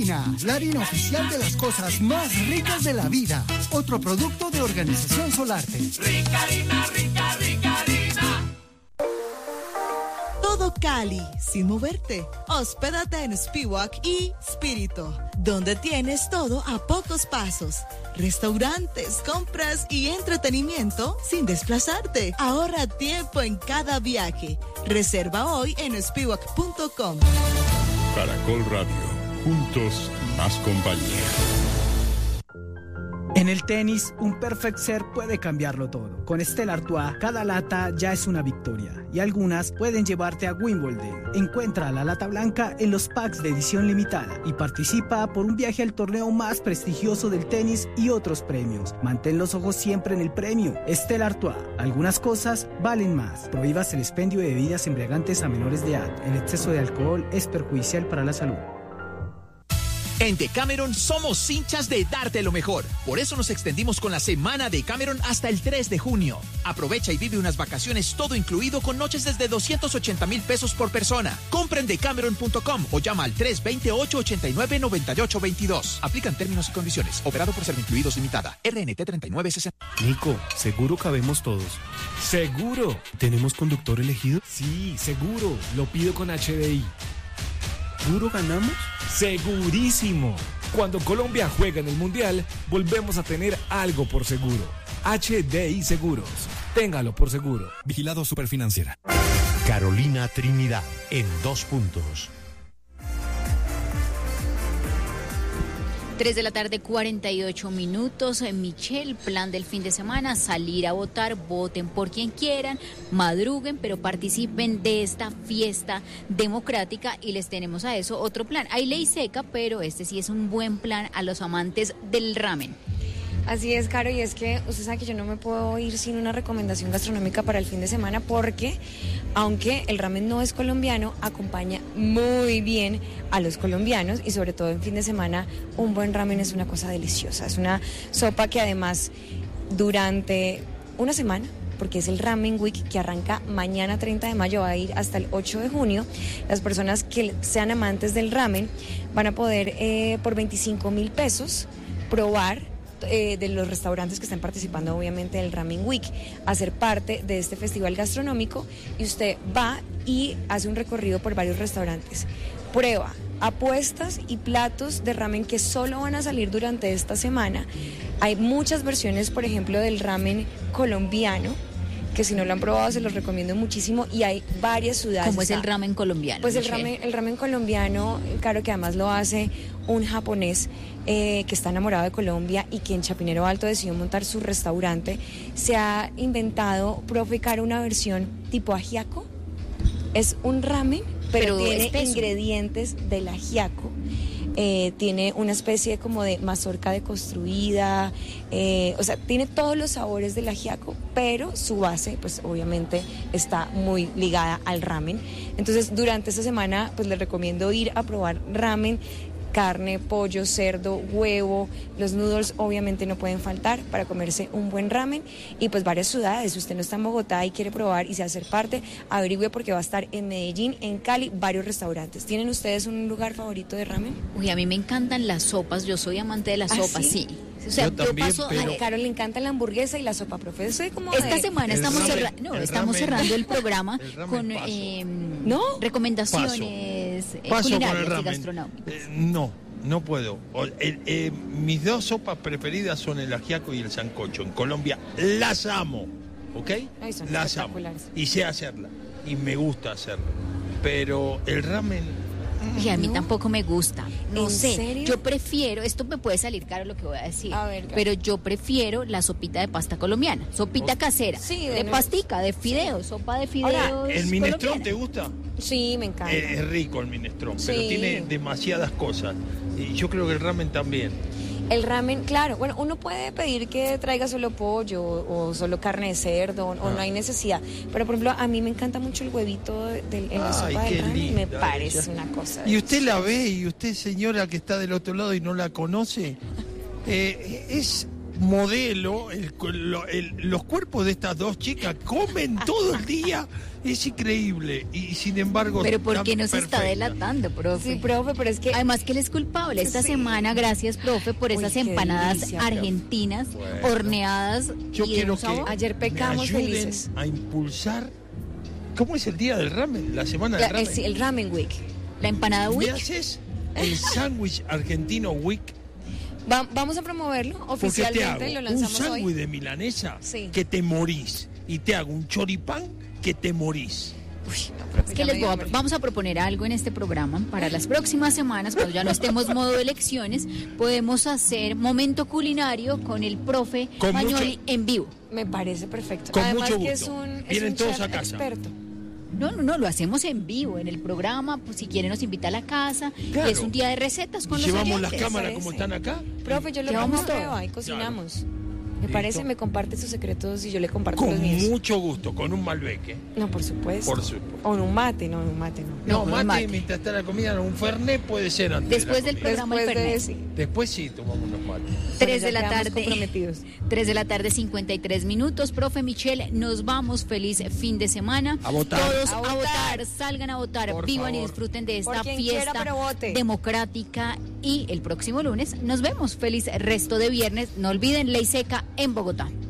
Harina, la harina oficial de las cosas más ricas de la vida. Otro producto de Organización Solarte. Rica harina, rica, rica harina. Todo Cali, sin moverte. Hospédate en Spiwak y Spirito, donde tienes todo a pocos pasos. Restaurantes, compras y entretenimiento sin desplazarte. Ahorra tiempo en cada viaje. Reserva hoy en spiwak.com. Caracol Radio, juntos más compañía. En el tenis, un perfect serve puede cambiarlo todo. Con Stella Artois, cada lata ya es una victoria y algunas pueden llevarte a Wimbledon. Encuentra la lata blanca en los packs de edición limitada y participa por un viaje al torneo más prestigioso del tenis y otros premios. Mantén los ojos siempre en el premio. Stella Artois, algunas cosas valen más. Prohíbas el expendio de bebidas embriagantes a menores de edad. El exceso de alcohol es perjudicial para la salud. En Decameron somos hinchas de darte lo mejor. Por eso nos extendimos con la semana Decameron hasta el 3 de junio. Aprovecha y vive unas vacaciones todo incluido con noches desde 280,000 pesos por persona. Compra en decameron.com o llama al 328-89-9822. Aplican términos y condiciones. Operado por Servincluidos Limitada. RNT 3960. Nico, ¿seguro cabemos todos? ¿Seguro? ¿Tenemos conductor elegido? Sí, seguro. Lo pido con HDI. ¿Seguro ganamos? ¡Segurísimo! Cuando Colombia juega en el Mundial, volvemos a tener algo por seguro. HDI Seguros. Téngalo por seguro. Vigilado Superfinanciera. Carolina Trinidad, en 2 puntos. 3 de la tarde, 48 minutos. Michelle, plan del fin de semana, salir a votar, voten por quien quieran, madruguen, pero participen de esta fiesta democrática y les tenemos a eso otro plan. Hay ley seca, pero este sí es un buen plan a los amantes del ramen. Así es, Caro, y es que usted sabe que yo no me puedo ir sin una recomendación gastronómica para el fin de semana porque, aunque el ramen no es colombiano, acompaña muy bien a los colombianos y sobre todo en fin de semana un buen ramen es una cosa deliciosa. Es una sopa que además durante una semana, porque es el Ramen Week que arranca mañana 30 de mayo, va a ir hasta el 8 de junio. Las personas que sean amantes del ramen van a poder por 25,000 pesos probar de los restaurantes que están participando obviamente del Ramen Week, hacer parte de este festival gastronómico y usted va y hace un recorrido por varios restaurantes. Prueba apuestas y platos de ramen que solo van a salir durante esta semana. Hay muchas versiones, por ejemplo, del ramen colombiano, que si no lo han probado se los recomiendo muchísimo y hay varias ciudades. ¿Cómo es el ramen colombiano? Pues el ramen colombiano, claro que además lo hace un japonés que está enamorado de Colombia y que en Chapinero Alto decidió montar su restaurante. Se ha inventado, profe Caro, una versión tipo ajiaco. Es un ramen, pero tiene ingredientes del ajiaco. Tiene una especie como de mazorca deconstruida, o sea, tiene todos los sabores del ajiaco, pero su base, pues obviamente está muy ligada al ramen. Entonces, durante esta semana, pues les recomiendo ir a probar ramen, carne, pollo, cerdo, huevo, los noodles obviamente no pueden faltar para comerse un buen ramen y pues varias ciudades. Si usted no está en Bogotá y quiere probar y se hacer parte, averigüe porque va a estar en Medellín, en Cali, varios restaurantes. ¿Tienen ustedes un lugar favorito de ramen? Uy, a mí me encantan las sopas, yo soy amante de las sopas, ¿sí? O sea, yo también, paso pero... A Caro le encanta la hamburguesa y la sopa, profe. Soy como esta semana estamos cerrando el programa con recomendaciones culinarias y gastronómicas. No puedo. Mis 2 sopas preferidas son el ajiaco y el sancocho. En Colombia las amo, ¿ok? Las amo. Y sé hacerla. Y me gusta hacerlo. Pero el ramen... Y a mí tampoco me gusta. No sé. ¿Serio? Yo prefiero, esto me puede salir caro lo que voy a decir, ver, pero yo prefiero la sopita de pasta colombiana, sopita casera, de pastica, de fideos, sopa de fideos. Ahora, ¿el minestrón te gusta? Sí, me encanta. Es rico el minestrón, pero tiene demasiadas cosas. Y yo creo que el ramen también. El ramen, claro, bueno, uno puede pedir que traiga solo pollo o solo carne de cerdo, o no hay necesidad. Pero, por ejemplo, a mí me encanta mucho el huevito en la sopa de ramen, me parece una cosa. Y usted la ve, y usted, señora que está del otro lado y no la conoce, es modelo, los cuerpos de estas dos chicas comen todo el día. Es increíble. Y sin embargo... Pero ¿por qué nos está delatando, profe? Sí, profe, pero es que... Además que él es culpable. Esta semana, gracias, profe, por esas empanadas delicia, argentinas, horneadas. Yo quiero que ayer pecamos me ayuden felices a impulsar... ¿Cómo es el día del ramen? La semana del ramen. El Ramen Week. La empanada week. ¿Me haces el sándwich argentino week? Vamos a promoverlo oficialmente, lo lanzamos un sándwich hoy. de milanesa Sí. que te morís. Y te hago un choripán que te morís. Es que vamos a proponer algo en este programa para las próximas semanas, cuando ya no estemos modo de elecciones, podemos hacer momento culinario con el profe Magnoli en vivo. Me parece perfecto. Con Además mucho que gusto. es Vienen un todos chef a casa. experto. No, lo hacemos en vivo, en el programa, pues si quiere nos invita a la casa, Claro. y es un día de recetas con los Llevamos oyentes. las cámaras como están acá. Profe, yo lo Llevamos pongo a todo. prueba y cocinamos. Me Listo. parece, me comparte sus secretos y yo le comparto los Con míos. mucho gusto, con un Malbec. No, por supuesto. Por supuesto. O en un mate, no. No, No, mate, mate. mientras está la comida, no, un fernet puede ser antes Después de del la comida. programa el Después de Fernet. ese. Después sí tomamos unos mates. 3 de la quedamos tarde. comprometidos. 3 de la tarde, 53 minutos. Profe Michelle, nos vamos. Feliz fin de semana. A votar. Todos A a votar. votar. Salgan a votar. Por Vivan y favor. disfruten de esta Por quien quiera, fiesta pero vote. democrática. Y el próximo lunes nos vemos. Feliz resto de viernes. No olviden Ley Seca en Bogotá.